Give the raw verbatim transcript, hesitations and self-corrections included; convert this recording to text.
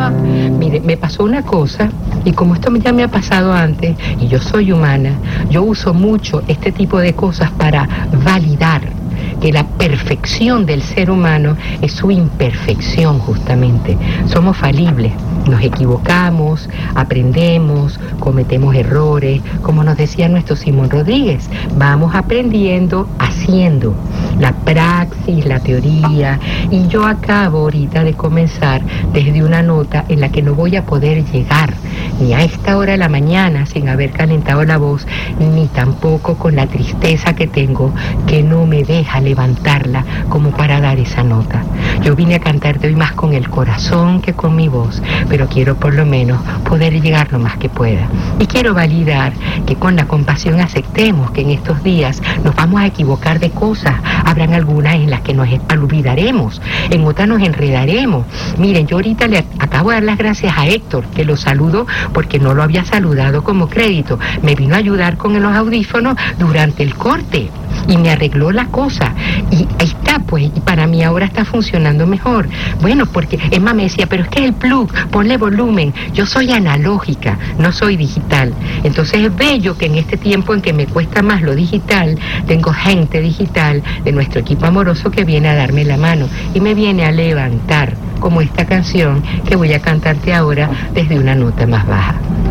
Mire, me pasó una cosa, y como esto ya me ha pasado antes, y yo soy humana, yo uso mucho este tipo de cosas para validar que la perfección del ser humano es su imperfección justamente. Somos falibles, nos equivocamos, aprendemos, cometemos errores, como nos decía nuestro Simón Rodríguez, vamos aprendiendo haciendo, la praxis, la teoría, y yo acabo ahorita de comenzar desde una nota en la que no voy a poder llegar ni a esta hora de la mañana sin haber calentado la voz, ni tampoco con la tristeza que tengo que no me deja levantarla como para dar esa nota. Yo vine a cantarte hoy más con el corazón que con mi voz, pero quiero por lo menos poder llegar lo más que pueda. Y quiero validar que con la compasión aceptemos que en estos días nos vamos a equivocar de cosas. Habrán algunas en las que nos olvidaremos, en otras nos enredaremos. Miren, yo ahorita le acabo de dar las gracias a Héctor, que lo saludo porque no lo había saludado como crédito. Me vino a ayudar con los audífonos durante el corte y me arregló la cosa, y ahí está pues, y para mí ahora está funcionando mejor. Bueno, porque Emma me decía, pero es que es el plug, ponle volumen. Yo soy analógica, no soy digital, entonces es bello que en este tiempo en que me cuesta más lo digital, tengo gente digital de nuestro equipo amoroso que viene a darme la mano y me viene a levantar, como esta canción que voy a cantarte ahora desde una nota más baja.